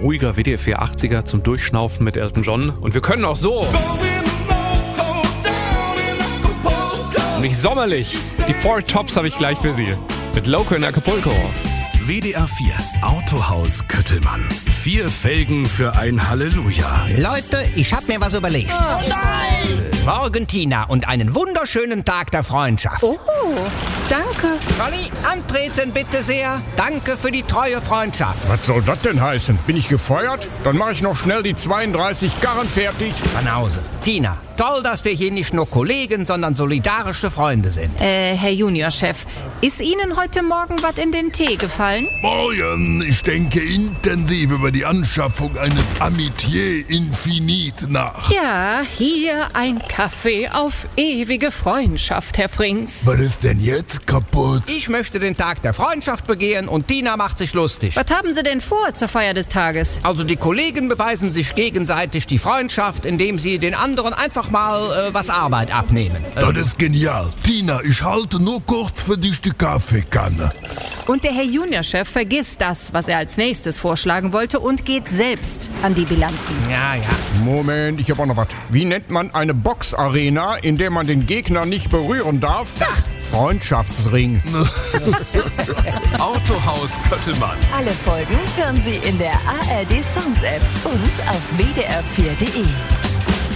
ruhiger WDR 4 80er zum Durchschnaufen mit Elton John. Und wir können auch so. Nicht sommerlich. Die Four Tops habe ich gleich für Sie. Mit Loco in Acapulco. WDR 4 Autohaus Köttelmann. 4 Felgen für ein Halleluja. Leute, ich hab mir was überlegt. Oh nein! Morgen Tina und einen wunderschönen Tag der Freundschaft. Oh, danke. Olli, antreten bitte sehr. Danke für die treue Freundschaft. Was soll das denn heißen? Bin ich gefeuert? Dann mache ich noch schnell die 32 Karren fertig. Banause. Tina, toll, dass wir hier nicht nur Kollegen, sondern solidarische Freunde sind. Herr Juniorchef, ist Ihnen heute Morgen was in den Tee gefallen? Morgen, ich denke intensiv über die Anschaffung eines Amitié Infinite nach. Ja, hier ein Kaffee auf ewige Freundschaft, Herr Frings. Was ist denn jetzt kaputt? Ich möchte den Tag der Freundschaft begehen und Tina macht sich lustig. Was haben Sie denn vor zur Feier des Tages? Also die Kollegen beweisen sich gegenseitig die Freundschaft, indem sie den anderen einfach mal was Arbeit abnehmen. Das ist genial. Tina, ich halte nur kurz für dich die Kaffeekanne. Und der Herr Juniorchef vergisst das, was er als nächstes vorschlagen wollte und geht selbst an die Bilanzen. Ja. Moment, ich habe auch noch was. Wie nennt man eine Boxarena, in der man den Gegner nicht berühren darf? Sag. Freundschaftsring. Autohaus Köttelmann. Alle Folgen hören Sie in der ARD Songs App und auf wdr4.de.